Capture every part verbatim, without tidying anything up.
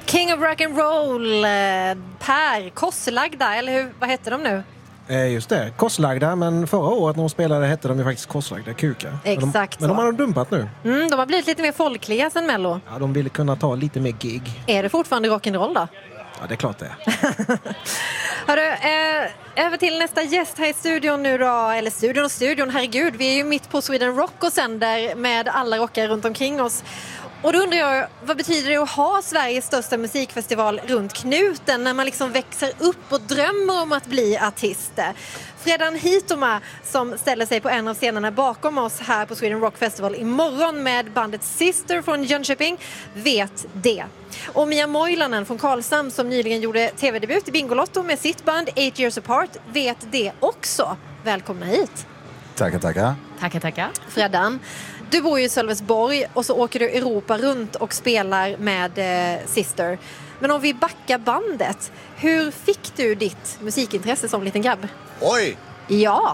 King of Rock and Roll, Per Korslagda, eller hur, vad heter de nu? Eh, just det, Korslagda, men förra året när de spelade hette de ju faktiskt Korslagda Kukar. Exakt. Men de, men de har de dumpat nu. Mm, de har blivit lite mer folkliga sen Mello. Ja, de ville kunna ta lite mer gig. Är det fortfarande rock'n'roll då? Ja, det är klart det. Hörru, eh, över till nästa gäst här i studion nu då, eller studion och studion, herregud, vi är ju mitt på Sweden Rock och sänder med alla rockare runt omkring oss. Och då undrar jag, vad betyder det att ha Sveriges största musikfestival runt knuten när man liksom växer upp och drömmer om att bli artist? Fredan Hitoma, som ställer sig på en av scenerna bakom oss här på Sweden Rock Festival imorgon med bandet Sister från Jönköping, vet det. Och Mia Moilanen från Karlshamn, som nyligen gjorde tv-debut i Bingolotto med sitt band Eight Years Apart, vet det också. Välkomna hit. Tackar, tackar. Tackar, tackar. Fredan, du bor ju i Sölvesborg och så åker du Europa runt och spelar med eh, Sister. Men om vi backar bandet, hur fick du ditt musikintresse som liten grabb? Oj! Ja.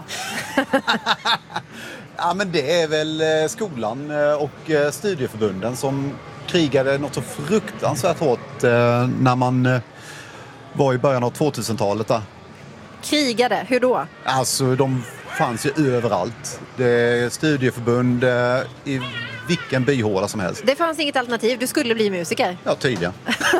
Ja, men det är väl skolan och studieförbunden som krigade något så fruktansvärt hårt när man var i början av tvåtusentalet där. Krigade? Hur då? Alltså, de fanns ju överallt. Det är studieförbund i vilken byhåla som helst. Det fanns inget alternativ, du skulle bli musiker. Ja, tydligen.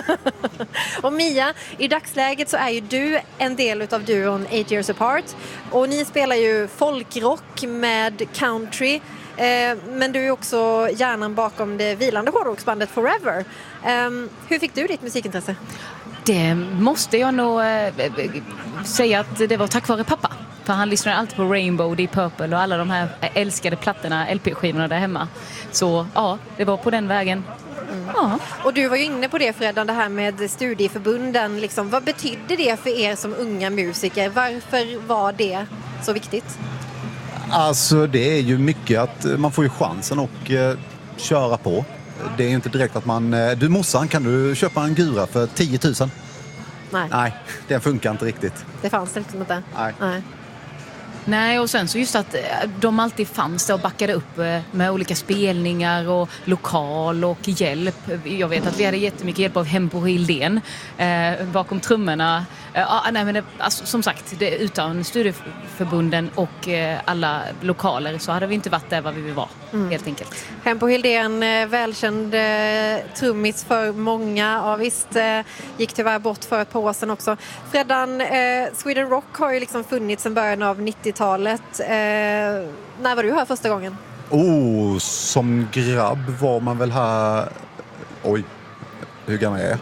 Och Mia, i dagsläget så är ju du en del utav duon Eight Years Apart. Och ni spelar ju folkrock med country. Eh, men du är också hjärnan bakom det vilande hårdrocksbandet Forever. Eh, hur fick du ditt musikintresse? Det måste jag nog äh, säga att det var tack vare pappa. För han lyssnade alltid på Rainbow, Deep Purple och alla de här älskade plattorna, L P-skivorna där hemma. Så ja, det var på den vägen. Mm. Ja. Och du var ju inne på det, Fredan, det här med studieförbunden. Liksom, vad betydde det för er som unga musiker? Varför var det så viktigt? Alltså, det är ju mycket att man får ju chansen att eh, köra på. Det är ju inte direkt att man... Du morsan, kan du köpa en gura för tio tusen? Nej. Nej, den funkar inte riktigt. Det fanns det liksom inte. Nej. Nej. Nej, och sen så just att de alltid fanns där och backade upp med olika spelningar och lokal och hjälp. Jag vet att vi hade jättemycket hjälp av Hempo Hildén eh, bakom trummorna. Eh, ah, nej, men det, alltså, som sagt, det, utan studieförbunden och eh, alla lokaler så hade vi inte varit där vad vi vill vara, mm. helt enkelt. Hempo Hildén, eh, välkänd eh, trummis för många. Ja, visst, eh, gick tyvärr bort för ett par år sedan också. Fredan, eh, Sweden Rock har ju liksom funnits sedan början av nittiotalet. Eh, när var du här första gången? Oh, som grabb var man väl här... Oj, hur gammal är jag?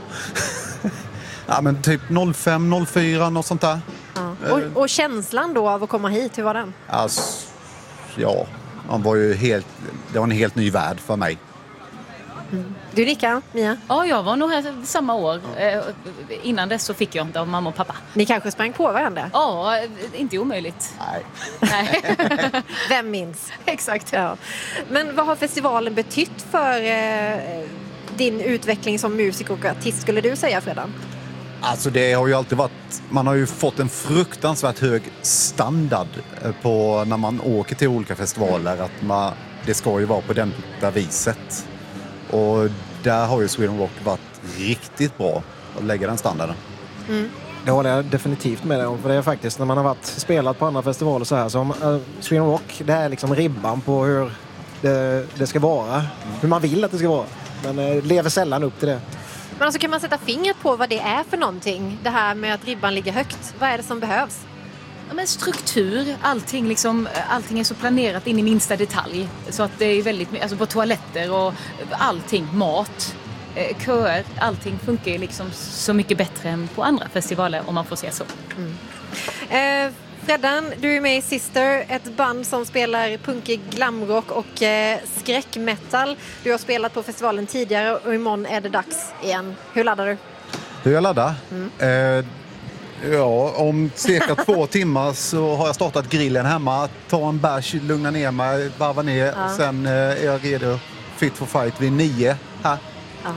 Ja, men typ noll fem noll fyra, något sånt där. Ja. Och, och känslan då av att komma hit, hur var den? Alltså, ja, man var ju helt... Det var en helt ny värld för mig. Mm. Du Rika, Mia? Ja, jag var nog här samma år. Eh, innan dess så fick jag inte av mamma och pappa. Ni kanske sprang på varandra? Ja, inte omöjligt. Nej. Nej. Vem minns? Exakt. Ja. Men vad har festivalen betytt för eh, din utveckling som musiker och artist, skulle du säga, Fredan? Alltså, det har ju alltid varit... Man har ju fått en fruktansvärt hög standard på när man åker till olika festivaler. Att man, det ska ju vara på den där viset. Och där har ju Sweden Rock varit riktigt bra att lägga den standarden. Mm. Det håller jag definitivt med dig om. För det är faktiskt när man har varit spelat på andra festivaler så här. Så uh, Sweden Rock, det är liksom ribban på hur det, det ska vara. Mm. Hur man vill att det ska vara. Men uh, lever sällan upp till det. Men alltså, kan man sätta fingret på vad det är för någonting? Det här med att ribban ligger högt. Vad är det som behövs? Ja, men struktur, allting, liksom, allting är så planerat in i minsta detalj. Så att det är väldigt, alltså på toaletter och allting, mat, eh, köer, allting funkar ju liksom så mycket bättre än på andra festivaler, om man får säga så. Mm. Eh, Fredan, du är med i Sister, ett band som spelar punkig glamrock och eh, skräckmetal. Du har spelat på festivalen tidigare och imorgon är det dags igen. Hur laddar du? Hur jag laddar? Mm. Eh, Ja, om cirka två timmar så har jag startat grillen hemma. Ta en bärs, lugna ner mig, varva ner. Ja. Sen är jag redo, fit for fight vid nio här. Ja.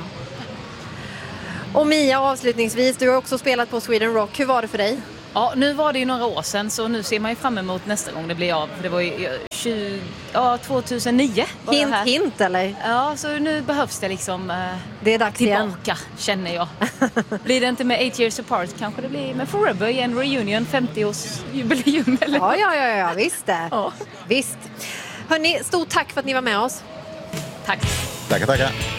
Och Mia, avslutningsvis, du har också spelat på Sweden Rock. Hur var det för dig? Ja, nu var det ju några år sedan, så nu ser man ju fram emot nästa gång det blir av. Det var ju tjugo, ja, tjugohundranio var jag Hint, här. hint eller? Ja, så nu behövs det liksom eh, Det är dags igen. tillbaka, känner jag. Blir det inte med eight years apart, kanske det blir med Forever i en reunion, femtio-årsjubileum eller? Ja, ja, ja, ja, visst det. Ja. Visst. Hörrni, stort tack för att ni var med oss. Tack. Tackar, tackar.